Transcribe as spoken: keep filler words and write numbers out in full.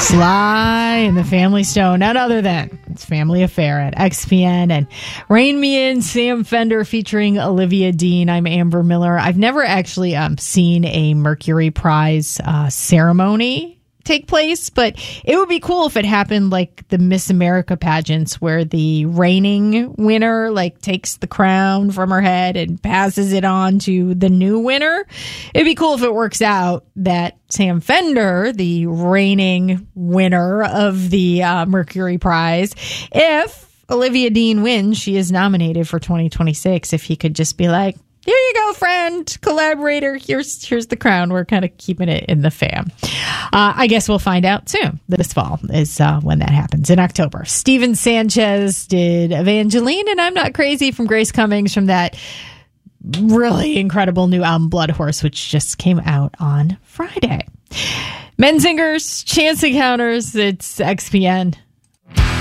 Sly and the Family Stone, none other than it's Family Affair at X P N. And Rain Me In, Sam Fender featuring Olivia Dean. I'm Amber Miller. I've never actually um, seen a Mercury Prize uh, ceremony take place, but it would be cool if it happened like the Miss America pageants where the reigning winner like takes the crown from her head and passes it on to the new winner. It'd be cool if it works out that Sam Fender, the reigning winner of the uh, Mercury Prize, if Olivia Dean wins, she is nominated for twenty twenty-six. If he could just be like, here you go, friend, collaborator. Here's here's the crown. We're kind of keeping it in the fam. Uh, I guess we'll find out soon. This fall is uh, when that happens, in October. Steven Sanchez did Evangeline, and I'm Not Crazy from Grace Cummings from that really incredible new album, Blood Horse, which just came out on Friday. Men Singers, Chance Encounters, it's X P N.